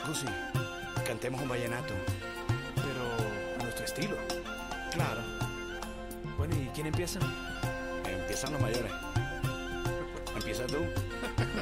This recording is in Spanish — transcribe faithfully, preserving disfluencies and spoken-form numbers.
Lucy, cantemos un vallenato. Pero a nuestro estilo. Claro, Bueno, ¿y quién empieza? empiezan los mayores. Empieza tú.